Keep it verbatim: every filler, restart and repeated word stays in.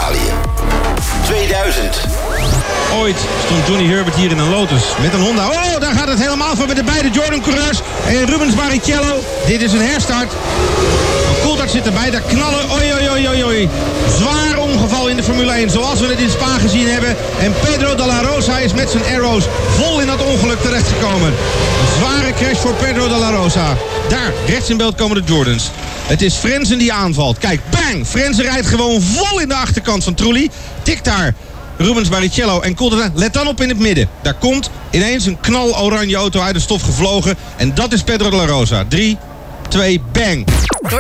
Italië. tweeduizend. Ooit stond Johnny Herbert hier in een Lotus met een Honda. Oh, daar gaat het helemaal voor met de beide Jordan-coureurs. En Rubens Barrichello. Dit is een herstart. Coulthard zit erbij, daar knallen. Oei, oei, oei, oei, oei. Zwaar ongeval in de Formule één, zoals we het in Spa gezien hebben. En Pedro Della Rosa is met zijn arrows vol in dat ongeluk terechtgekomen. Een zware crash voor Pedro Della Rosa. Daar, rechts in beeld komen de Jordans. Het is Frenzen die aanvalt. Kijk, bang! Frenzen rijdt gewoon vol in de achterkant van Trulli. Tikt daar Rubens Barrichello en Coulthard. Let dan op in het midden. Daar komt ineens een knal oranje auto uit de stof gevlogen. En dat is Pedro Della Rosa. drie, twee, bang!